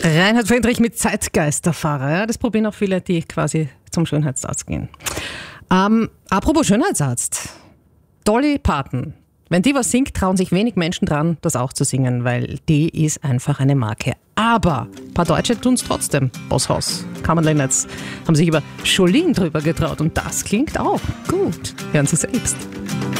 Reinhard Fendrich mit Zeitgeisterfahrer. Ja, das probieren auch viele, die quasi zum Schönheitsarzt gehen. Apropos Schönheitsarzt. Dolly Parton. Wenn die was singt, trauen sich wenig Menschen dran, das auch zu singen, weil die ist einfach eine Marke. Aber ein paar Deutsche tun es trotzdem. Bosshaus, Carmen Lennertz haben sich über Jolene drüber getraut und das klingt auch gut. Hören Sie selbst.